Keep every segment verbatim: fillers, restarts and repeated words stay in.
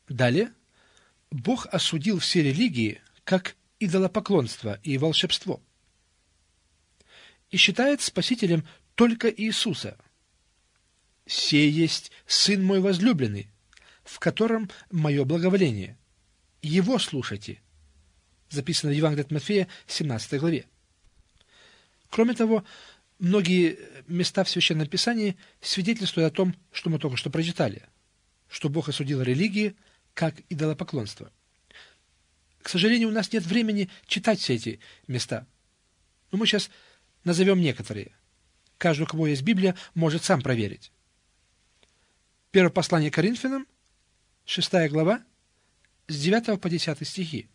Далее Бог осудил все религии как идолопоклонство и волшебство и считает спасителем только Иисуса. «Сей есть Сын мой возлюбленный, в котором мое благоволение. Его слушайте». Записано в Евангелии от Матфея, семнадцатой главе. Кроме того, многие места в Священном Писании свидетельствуют о том, что мы только что прочитали, что Бог осудил религии как идолопоклонство. К сожалению, у нас нет времени читать все эти места, но мы сейчас назовем некоторые. Каждый, у кого есть Библия, может сам проверить. Первое послание Коринфянам, шестая глава, с девятого по десятый стихи.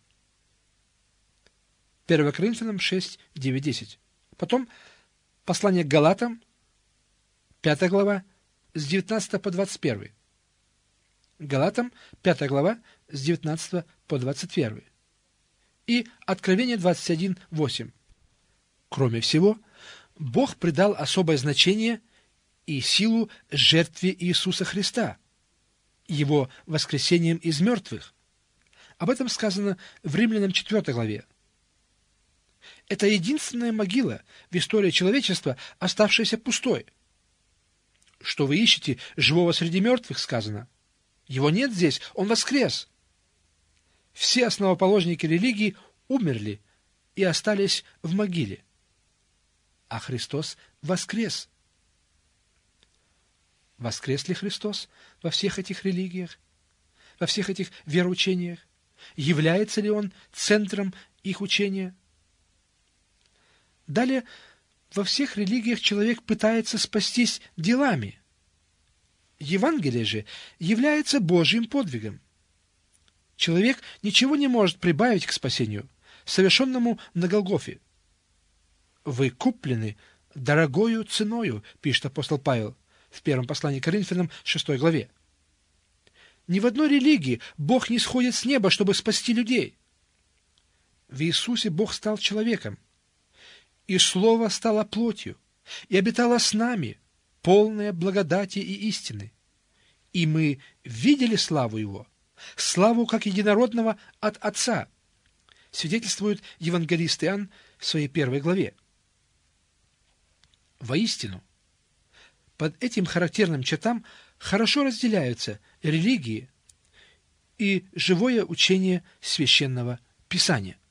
первое Коринфянам шесть, девять, десять. Потом послание к Галатам, пятая глава, с девятнадцатого по двадцать первый. Галатам, пятая глава, с девятнадцатого по двадцать первый. И Откровение двадцать один, восемь. Кроме всего, Бог придал особое значение и силу жертве Иисуса Христа, Его воскресением из мертвых. Об этом сказано в Римлянам четвёртой главе. Это единственная могила в истории человечества, оставшаяся пустой. Что вы ищете живого среди мертвых, сказано. Его нет здесь, он воскрес. Все основоположники религии умерли и остались в могиле. А Христос воскрес. Воскрес ли Христос во всех этих религиях, во всех этих вероучениях? Является ли Он центром их учения? Далее, во всех религиях человек пытается спастись делами. Евангелие же является Божьим подвигом. Человек ничего не может прибавить к спасению, совершенному на Голгофе. «Вы куплены дорогою ценою», пишет апостол Павел в первом послании к Коринфянам, шестой главе. Ни в одной религии Бог не сходит с неба, чтобы спасти людей. В Иисусе Бог стал человеком, и Слово стало плотью, и обитало с нами, полное благодати и истины. И мы видели славу Его, славу как единородного от Отца, свидетельствует евангелист Иоанн в своей первой главе. Воистину, под этим характерным чертам хорошо разделяются религии и живое учение Священного Писания.